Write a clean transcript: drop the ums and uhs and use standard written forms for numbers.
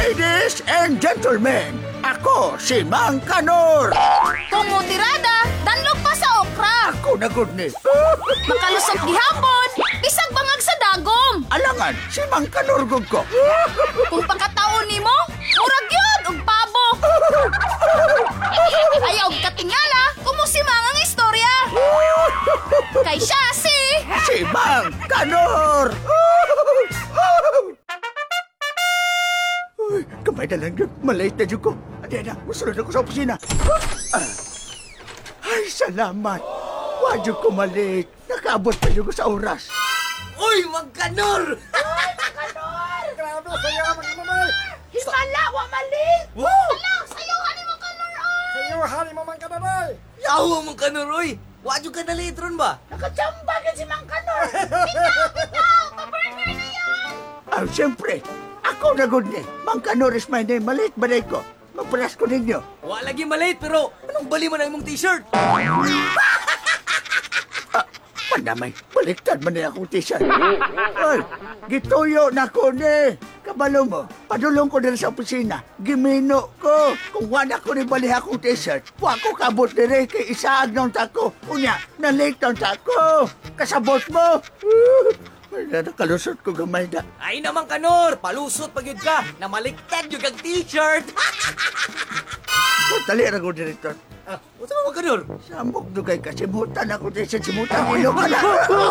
Ladies and gentlemen, ako si Mang Kanor. Kumutirada, danlog pa sa okra. Ako na good ni. Makalusot gihapon, bisag bangag sa dagom. Alangan, si Mang Kanor gud ko. Kung pagkataon nimo, murag yun og pabo. Ayaw og katingala, kumusimang ang istorya. Kay siya Si Mang Kanor. Uy, kamay na lang yun. Malate na dyan ko. Adi na, musunod ako sa opisina. Ay, salamat. Wadyo ko malate. Nakaabot pa dyan ko sa oras. Uy, magkanor! Grabe, sayo ka mga mamay! Himala, wa malit. Wow! Hala, sayuhan ni mo kanor. Sayo, hari mo mga kanamay! Yawa mong kanor, oy! Wadyo ka na litron ba? Nakachambagan si Mang Kanor. Bitaw, pa-burger na yan. Ah, siyempre. Ako na good ni. Mang Kanor is my name. Malate ba na ko? Magparas ko ninyo. Wa lagi malate, pero anong bali man ang mong t-shirt? Pandamay, baliktad man na akong t-shirt. Ay, gituyo na ko ni. Kabalo mo, padulong ko din sa opisina. Gimino ko. Kung wala ko ni bali akong t-shirt, wa ko kabot dire kay isaag ng tako. Unya, nalik ng tako. Kasabot mo. Ay, nakalusot ko gamay na. Ay naman kanor, palusot pag yun ka, na maliktad yung kang t-shirt. Tali ra ko dito. Usa mo kanor? Samok dugay kasi mutan ako din sa simutan. Ilo ka na.